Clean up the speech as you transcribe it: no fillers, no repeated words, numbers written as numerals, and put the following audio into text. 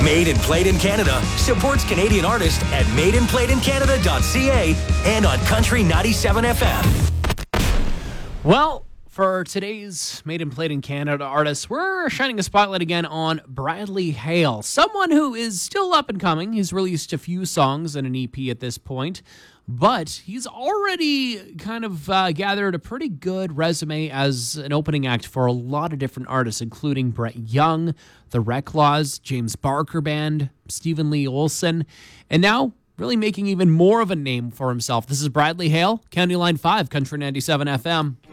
Made and Played in Canada supports Canadian artists at madeandplayedincanada.ca and on Country 97 FM. Well, for today's Made and Played in Canada artists, we're shining a spotlight again on Bradley Hale, someone who is still up and coming. He's released a few songs and an EP at this point, but he's already kind of gathered a pretty good resume as an opening act for a lot of different artists, including Brett Young, The Reclaws, James Barker Band, Stephen Lee Olsen, and now really making even more of a name for himself. This is Bradley Hale, County Line 5, Country 97 FM.